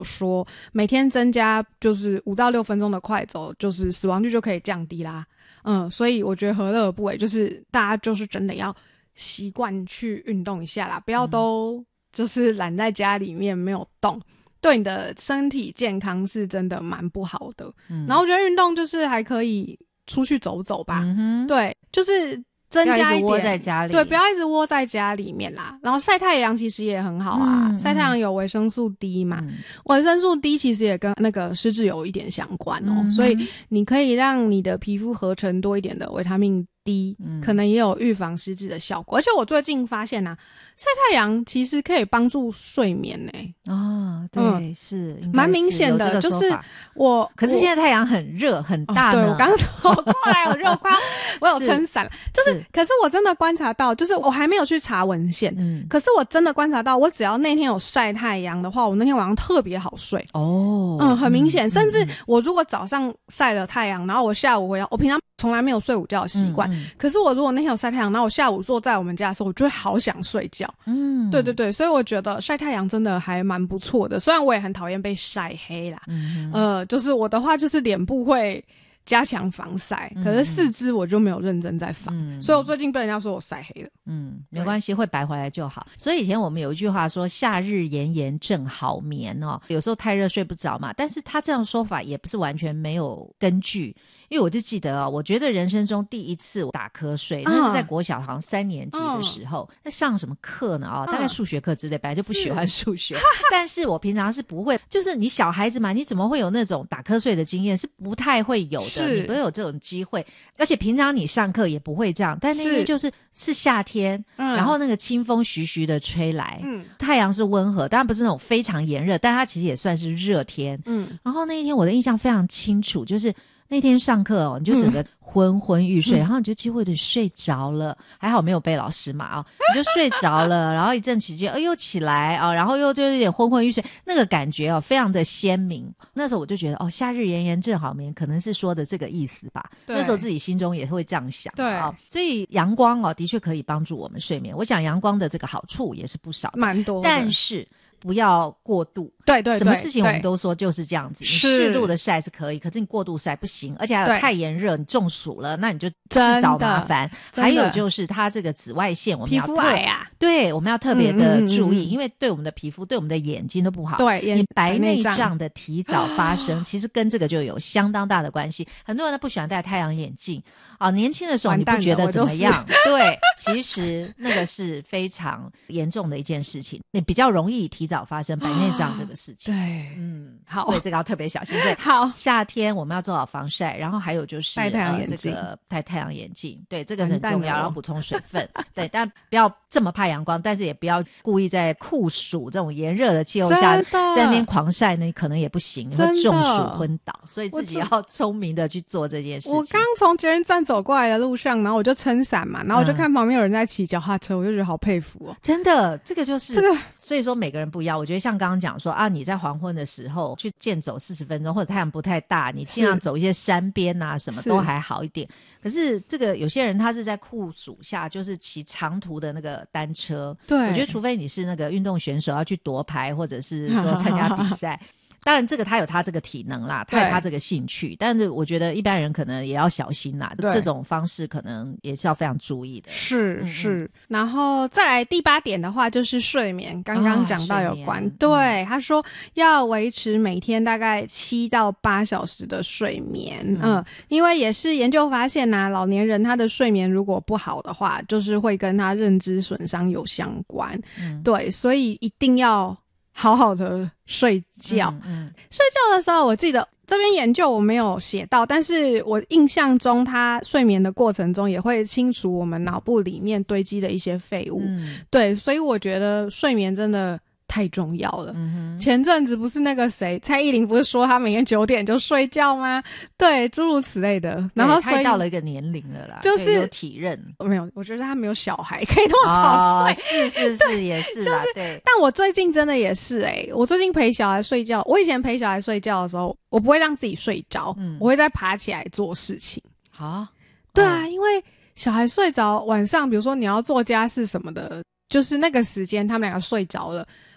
说每天增加就是5到6分钟的快走，就是死亡率就可以降低啦。所以我觉得何乐而不为，就是大家就是真的要习惯去运动一下啦，不要都就是懒在家里面没有动，对你的身体健康是真的蛮不好的。然后我觉得运动就是还可以出去走走吧，对，就是增加一点， 不要一直窝在家里， 对，不要一直窝在家里面啦。然后晒太阳其实也很好啊，晒太阳有维生素 D 嘛，维生素 D 其实也跟那个失智有一点相关哦，所以你可以让你的皮肤合成多一点的维他命 D，可能也有预防失智的效果。而且我最近发现啊，晒太阳其实可以帮助睡眠对，是蛮明显的，就是可是现在太阳很热很大呢， 对，我刚走过来我热快我有撑伞，就是可是我真的观察到，就是我还没有去查文献，可是我真的观察到，我只要那天有晒太阳的话，我那天晚上特别好睡很明显，甚至我如果早上晒了太阳，然后我下午我平常从来没有睡午觉的习惯，可是我如果那天有晒太阳，然后我下午坐在我们家的时候，我就会好想睡觉。对对对，所以我觉得晒太阳真的还蛮不错的，虽然我也很讨厌被晒黑啦，就是我的话就是脸部会加强防晒，可是四肢我就没有认真在防，所以我最近被人家说我晒黑了。 没关系，会白回来就好。所以以前我们有一句话说夏日炎炎正好眠哦，有时候太热睡不着嘛，但是他这样说法也不是完全没有根据。因为我就记得我觉得人生中第一次我打瞌睡，那是在国小好像3年级的时候，在上什么课呢大概数学课之类，本来就不喜欢数学，但是我平常是不会，就是你小孩子嘛，你怎么会有那种打瞌睡的经验，是不太会有的，你不会有这种机会，而且平常你上课也不会这样，但那天就是夏天，然后那个清风徐徐的吹来，太阳是温和，当然不是那种非常炎热，但它其实也算是热天，然后那一天我的印象非常清楚，就是那天上课你就整个昏昏欲睡，然后你就几乎有点睡着了，还好没有被老师骂你就睡着了，然后一阵期间又起来然后又就有点昏昏欲睡，那个感觉非常的鲜明。那时候我就觉得夏日炎炎正好眠可能是说的这个意思吧，那时候自己心中也会这样想。 对所以阳光的确可以帮助我们睡眠，我想阳光的这个好处也是不少的， 蛮多的， 但是不要过度。 对对对， 什么事情我们都说就是这样子，你适度的晒是可以，可是你过度晒不行，而且还有太炎热你中暑了，那你就自找麻烦。还有就是它这个紫外线我们要皮肤癌对，我们要特别的注意，因为对我们的皮肤对我们的眼睛都不好。 对， 你白内障的提早发生其实跟这个就有相当大的关系。很多人都不喜欢戴太阳眼镜年轻的时候你不觉得怎么样，对，其实那个是非常严重的一件事情，你比较容易提早发生白内障这个事情。 对，好， 所以这个要特别小心。所以好， 夏天我们要做好防晒，然后还有就是戴太阳眼镜， 这个戴太阳眼镜，对，这个很重要，然后补充水分对，但不要这么怕阳光，但是也不要故意在酷暑这种炎热的气候下在那边狂晒呢，可能也不行，你会中暑昏倒，所以自己要聪明的去做这件事情。 我刚从捷运站走过来的路上，然后我就撑伞嘛，然后我就看旁边有人在骑脚踏车，我就觉得好佩服真的，这个就是这个，所以说每个人不一样。我觉得像刚刚讲说你在黄昏的时候去健走40分钟，或者太阳不太大，你尽量走一些山边什么都还好一点。可是这个有些人他是在酷暑下就是骑长途的那个单车，对，我觉得除非你是那个运动选手要去夺牌或者是说参加比赛当然这个他有他这个体能啦，他有他这个兴趣，但是我觉得一般人可能也要小心啦，这种方式可能也是要非常注意的。 是然后再来第8点的话就是睡眠，刚刚讲到有关对，他说要维持每天大概7到8小时的睡眠因为也是研究发现老年人他的睡眠如果不好的话，就是会跟他认知损伤有相关对，所以一定要好好的睡觉睡觉的时候我记得这边研究我没有写到，但是我印象中他睡眠的过程中也会清除我们脑部里面堆积的一些废物对，所以我觉得睡眠真的太重要了前阵子不是那个谁蔡依林不是说她每天9点就睡觉吗？对，诸如此类的，然后所以她到了一个年龄了啦， 就是有体认没有，我觉得她没有小孩可以那么早睡是也是啦对， 但我最近真的也是我最近陪小孩睡觉，我以前陪小孩睡觉的时候我不会让自己睡着我会再爬起来做事情对因为小孩睡着晚上比如说你要做家事什么的，就是那个时间他们两个睡着了，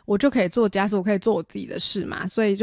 我就可以做家事，我可以做我自己的事嘛，所以